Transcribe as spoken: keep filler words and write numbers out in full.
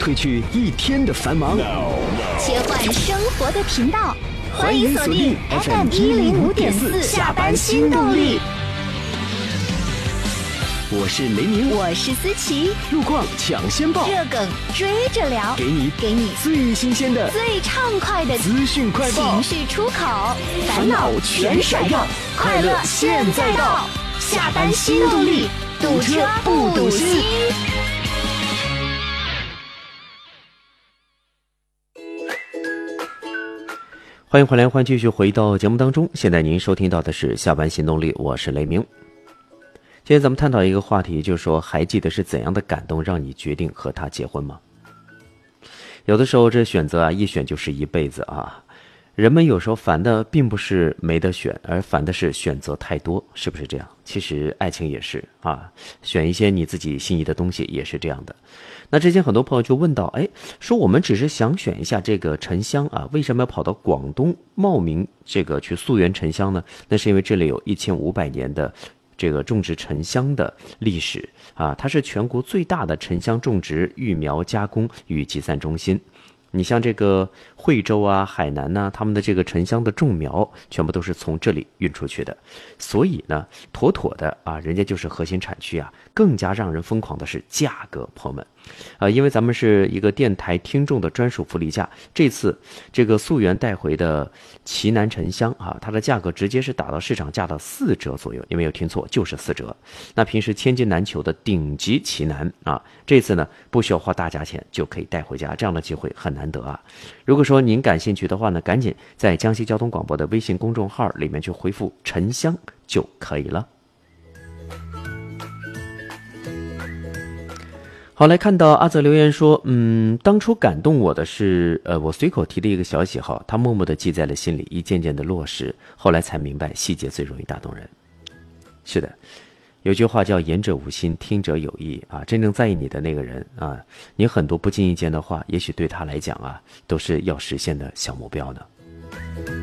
褪去一天的繁忙， 切换生活的频道，欢迎锁定 F M 一零五点四下班新动力。 我是雷鸣， 我是思琪， 路况抢先报， 热梗追着聊， 给你给你最新鲜的、 最畅快的资讯快报， 情绪出口，烦恼全闪耀，快乐现在到，下班新动力，堵车不堵心。 欢迎回来，欢迎继续回到节目当中。现在您收听到的是下班新动力，我是雷鸣。今天咱们探讨一个话题，就是说，还记得是怎样的感动让你决定和他结婚吗？有的时候这选择啊，一选就是一辈子啊。人们有时候烦的并不是没得选，而烦的是选择太多，是不是这样？其实爱情也是啊，选一些你自己心仪的东西也是这样的。那之前很多朋友就问到，哎，说我们只是想选一下这个沉香啊，为什么要跑到广东茂名这个去溯源沉香呢？那是因为这里有一千五百年的这个种植沉香的历史啊，它是全国最大的沉香种植、育苗、加工与集散中心。你像这个惠州啊、海南呐、啊，他们的这个沉香的种苗全部都是从这里运出去的，所以呢，妥妥的啊，人家就是核心产区啊。更加让人疯狂的是价格，朋友们，呃，因为咱们是一个电台听众的专属福利价，这次这个溯源带回的奇楠沉香啊，它的价格直接是打到市场价的四折左右，你没有听错，就是四折。那平时千金难求的顶级奇楠啊，这次呢不需要花大价钱就可以带回家，这样的机会很难得啊。如果说您感兴趣的话呢，赶紧在江西交通广播的微信公众号里面去回复沉香就可以了。好，来看到阿泽留言说，嗯，当初感动我的是，呃，我随口提的一个小喜好，他默默地记在了心里，一件件的落实，后来才明白，细节最容易打动人。是的，有句话叫言者无心，听者有意啊，真正在意你的那个人啊，你很多不经意间的话，也许对他来讲啊，都是要实现的小目标呢。